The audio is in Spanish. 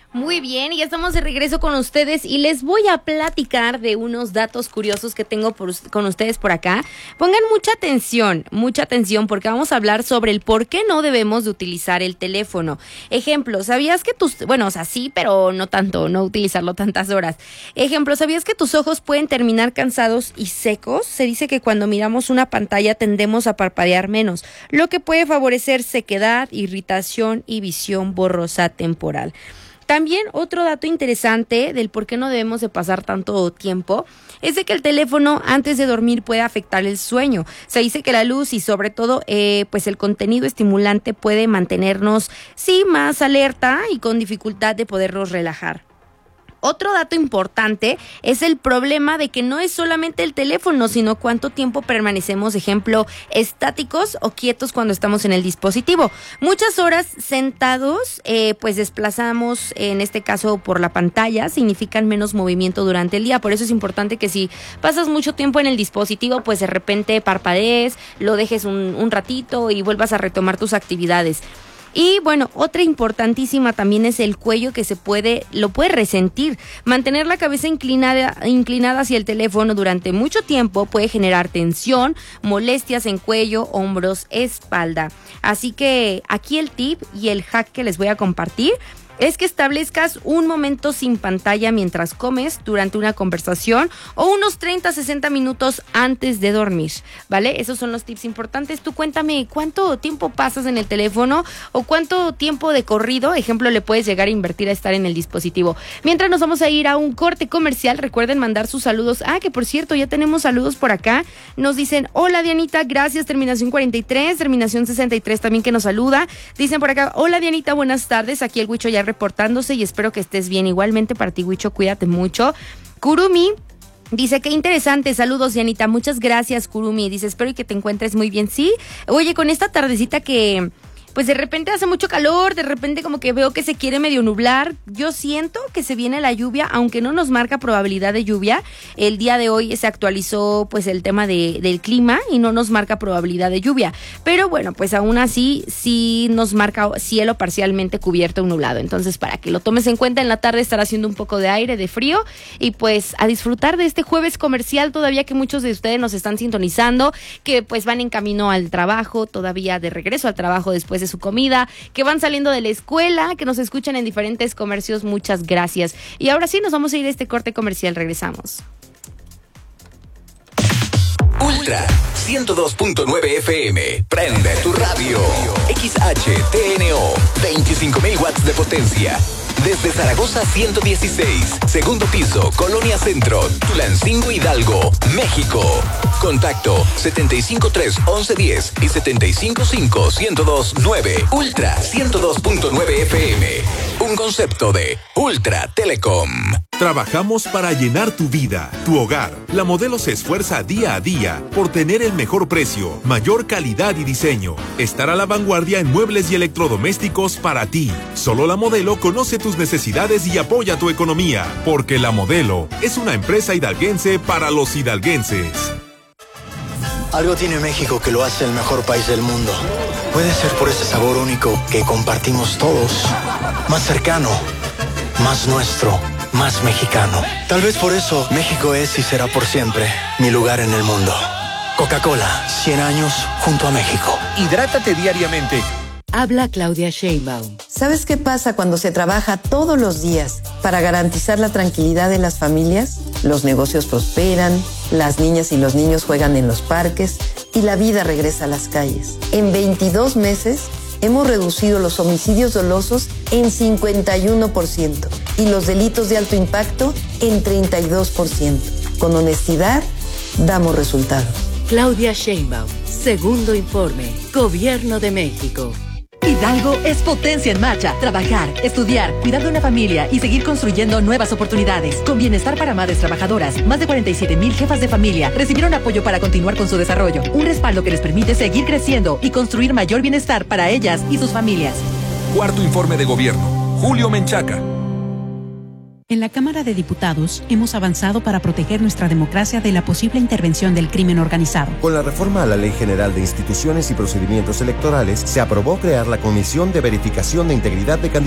Muy bien, y ya estamos de regreso con ustedes y les voy a platicar de unos datos curiosos que tengo con ustedes por acá. Pongan mucha atención porque vamos a hablar sobre el por qué no debemos de utilizar el teléfono. Ejemplo, ¿sabías que sí, pero no tanto, no utilizarlo tantas horas. Ejemplo, ¿sabías que tus ojos pueden terminar cansados y secos? Se dice que cuando miramos una pantalla tendemos a parpadear menos, lo que puede favorecer sequedad, irritación y visión borrosa temporal. También otro dato interesante del por qué no debemos de pasar tanto tiempo es de que el teléfono antes de dormir puede afectar el sueño. Se dice que la luz y sobre todo pues el contenido estimulante puede mantenernos más alerta y con dificultad de podernos relajar. Otro dato importante es el problema de que no es solamente el teléfono, sino cuánto tiempo permanecemos, ejemplo, estáticos o quietos cuando estamos en el dispositivo. Muchas horas sentados, pues desplazamos, en este caso por la pantalla, significan menos movimiento durante el día. Por eso es importante que si pasas mucho tiempo en el dispositivo, pues de repente parpadees, lo dejes un ratito y vuelvas a retomar tus actividades. Y bueno, otra importantísima también es el cuello que lo puede resentir. Mantener la cabeza inclinada hacia el teléfono durante mucho tiempo puede generar tensión, molestias en cuello, hombros, espalda. Así que aquí el tip y el hack que les voy a compartir es que establezcas un momento sin pantalla mientras comes, durante una conversación o unos 30-60 minutos antes de dormir, ¿vale? Esos son los tips importantes. Tú cuéntame, ¿cuánto tiempo pasas en el teléfono o cuánto tiempo de corrido, ejemplo, le puedes llegar a invertir a estar en el dispositivo? Mientras nos vamos a ir a un corte comercial, recuerden mandar sus saludos. Que por cierto, ya tenemos saludos por acá. Nos dicen, hola Dianita, gracias, terminación 43, terminación 63 también que nos saluda. Dicen por acá, hola Dianita, buenas tardes, aquí el Huicho ya reportándose y espero que estés bien. Igualmente para ti, Huicho, cuídate mucho. Kurumi dice, qué interesante, saludos Dianita, muchas gracias Kurumi, dice, espero que te encuentres muy bien. Sí, oye, con esta tardecita que pues de repente hace mucho calor, de repente como que veo que se quiere medio nublar, yo siento que se viene la lluvia, aunque no nos marca probabilidad de lluvia. El día de hoy se actualizó pues el tema del clima y no nos marca probabilidad de lluvia, pero bueno, pues aún así sí nos marca cielo parcialmente cubierto o nublado. Entonces, para que lo tomes en cuenta, en la tarde estará haciendo un poco de aire, de frío, y pues a disfrutar de este jueves comercial, todavía que muchos de ustedes nos están sintonizando, que pues van en camino al trabajo, todavía de regreso al trabajo después de su comida, que van saliendo de la escuela, que nos escuchan en diferentes comercios. Muchas gracias. Y ahora sí, nos vamos a ir a este corte comercial. Regresamos. Ultra 102.9 FM. Prende tu radio. XHTNO 25.000 watts de potencia. Desde Zaragoza 116, segundo piso, Colonia Centro, Tulancingo, Hidalgo, México. Contacto 753-1110 y 755-1029. Ultra 102.9 FM. Un concepto de Ultra Telecom. Trabajamos para llenar tu vida, tu hogar. La Modelo se esfuerza día a día por tener el mejor precio, mayor calidad y diseño. Estar a la vanguardia en muebles y electrodomésticos para ti. Solo La Modelo conoce tus necesidades y apoya tu economía, porque La Modelo es una empresa hidalguense para los hidalguenses. Algo tiene México que lo hace el mejor país del mundo. Puede ser por ese sabor único que compartimos todos. Más cercano, más nuestro, más mexicano. Tal vez por eso México es y será por siempre mi lugar en el mundo. Coca-Cola, 100 años junto a México. Hidrátate diariamente. Habla Claudia Sheinbaum. ¿Sabes qué pasa cuando se trabaja todos los días para garantizar la tranquilidad de las familias? Los negocios prosperan, las niñas y los niños juegan en los parques y la vida regresa a las calles. En 22 meses hemos reducido los homicidios dolosos en 51% y los delitos de alto impacto en 32%. Con honestidad, damos resultados. Claudia Sheinbaum, segundo informe, Gobierno de México. Hidalgo es potencia en marcha. Trabajar, estudiar, cuidar de una familia y seguir construyendo nuevas oportunidades. Con bienestar para madres trabajadoras, más de 47,000 jefas de familia recibieron apoyo para continuar con su desarrollo. Un respaldo que les permite seguir creciendo y construir mayor bienestar para ellas y sus familias. Cuarto informe de gobierno. Julio Menchaca. En la Cámara de Diputados hemos avanzado para proteger nuestra democracia de la posible intervención del crimen organizado. Con la reforma a la Ley General de Instituciones y Procedimientos Electorales, se aprobó crear la Comisión de Verificación de Integridad de Candidatos.